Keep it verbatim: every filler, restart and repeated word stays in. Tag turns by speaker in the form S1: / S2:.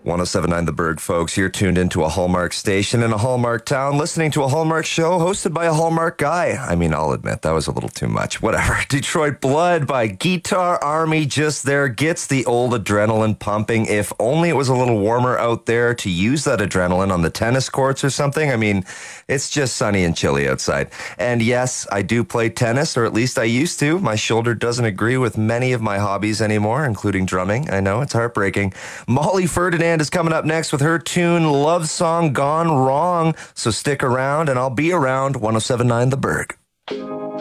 S1: ten seventy-nine The Berg, folks. You're tuned into a Hallmark station in a Hallmark town, listening to a Hallmark show hosted by a Hallmark guy. I mean, I'll admit, that was a little too much. Whatever. Detroit Blood by Guitar Army just there gets the old adrenaline pumping. If only it was a little warmer out there to use that adrenaline on the tennis courts or something. I mean, it's just sunny and chilly outside. And yes, I do play tennis, or at least I used to. My shoulder doesn't agree with many of my hobbies anymore, including drumming. I know, it's heartbreaking. Molly Ferdinand is coming up next with her tune Love Song Gone Wrong. So stick around and I'll be around. ten seventy-nine The Berg.